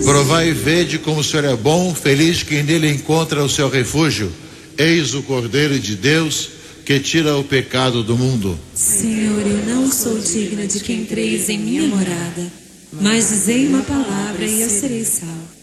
Provai e vede como o Senhor é bom, feliz quem nele encontra o seu refúgio. Eis o Cordeiro de Deus que tira o pecado do mundo. Senhor, eu não sou digna de que entreis em minha morada, mas dizei uma palavra e eu serei salvo.